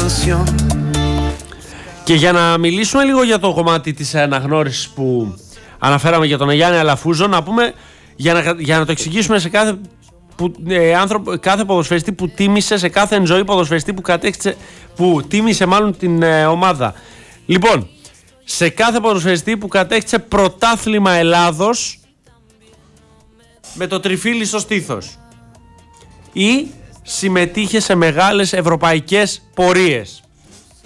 Και για να μιλήσουμε λίγο για το κομμάτι της αναγνώρισης που αναφέραμε για τον Γιάννη Αλαφούζο, να πούμε για να το εξηγήσουμε σε κάθε ποδοσφαιριστή που τίμησε, σε κάθε εν ζωή ποδοσφαιριστή που τίμησε μάλλον την ομάδα. Λοιπόν, σε κάθε ποδοσφαιριστή που κατέκτησε πρωτάθλημα Ελλάδος με το τριφύλι στο στήθος ή συμμετείχε σε μεγάλες ευρωπαϊκές πορείες.